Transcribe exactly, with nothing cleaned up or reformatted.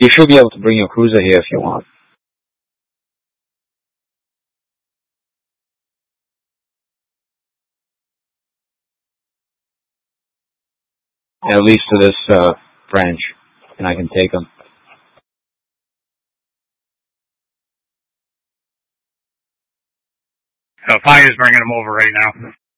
You should be able to bring your cruiser here if you want. At least to this uh, branch, and I can take them. Uh, Fire's bringing them over right now.